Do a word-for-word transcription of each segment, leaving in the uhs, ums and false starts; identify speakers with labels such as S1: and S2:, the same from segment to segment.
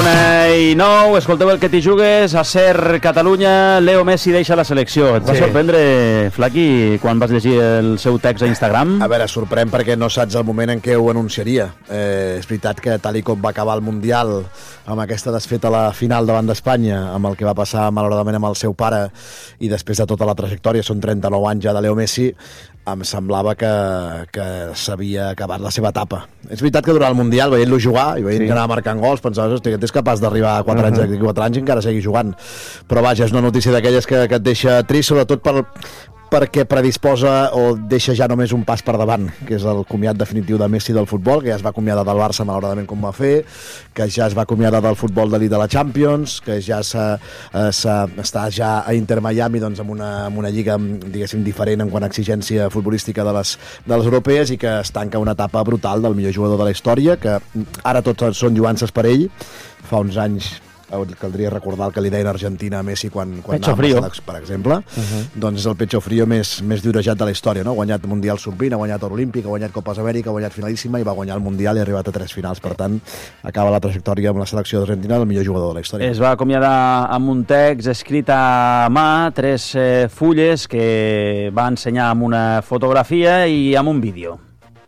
S1: quaranta i nou, escolteu el que t'hi jugues, a Ser Catalunya, Leo Messi deixa la selecció. Et va sí. sorprendre, Flaqui, quan vas llegir el seu text a Instagram?
S2: A veure, sorprèn perquè no saps el moment en què ho anunciaria. Eh, és veritat que tal i com va acabar el Mundial, amb aquesta desfeta a la final davant d'Espanya, amb el que va passar malauradament amb el seu pare, i després de tota la trajectòria, són trenta-nou anys ja de Leo Messi, em semblava que, que s'havia acabat la seva etapa. És veritat que durant el Mundial, veient-lo jugar i veient sí. que anava marcant gols, pensaves, hosti, que és capaç d'arribar a quatre uh -huh. anys, quatre anys i encara seguir jugant. Però vaja, és una notícia d'aquelles que, que et deixa trist, sobretot per, perquè predisposa o deixa ja només un pas per davant, que és el comiat definitiu de Messi del futbol, que ja es va acomiadar del Barça malauradament com va fer, que ja es va acomiadar del futbol d'elit de la Champions, que ja s'ha, s'ha, està ja a Inter Miami doncs, amb, una, amb una lliga diguéssim diferent en quant a exigència futbolística de les, de les europees, i que es tanca una etapa brutal del millor jugador de la història, que ara tots són lluances per ell. Fa uns anys caldria recordar el que li deien a Argentina a Messi quan, quan
S1: pecho frío,
S2: per exemple. Uh-huh. Doncs és el pecho frío més, més diurejat de la història, no? Ha guanyat Mundial sub vint, ha guanyat Or Olímpic, ha guanyat Copes Amèrica, ha guanyat finalíssima i va guanyar el Mundial i ha arribat a tres finals. Per tant, acaba la trajectòria amb la selecció d'Argentina del millor jugador de la història.
S1: Es va acomiadar amb un text escrit a mà, tres eh, fulles que va ensenyar amb una fotografia i amb un vídeo.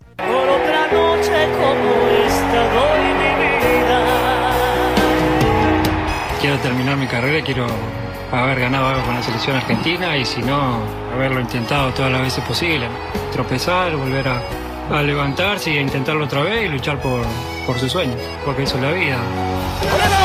S3: Quiero terminar mi carrera y quiero haber ganado algo con la selección argentina, y si no, haberlo intentado todas las veces posibles. Tropezar, volver a, a levantarse y a intentarlo otra vez y luchar por, por sus sueños, porque eso es la vida.